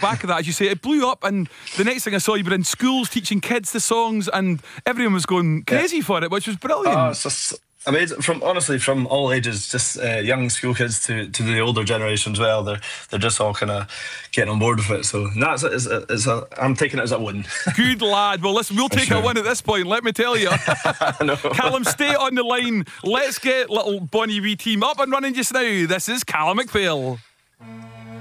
back of that, as you say, it blew up, and the next thing I saw, you were in schools teaching kids the songs, and everyone was going crazy for it, which was brilliant. It's just amazing. From all ages, just young school kids to the older generation as well. They're just all kind of getting on board with it. So I'm taking it as a win. Good lad. Well, listen, we'll take a win at this point, let me tell you. Callum, stay on the line. Let's get little Bonnie Wee team up and running just now. This is Callum McPhail.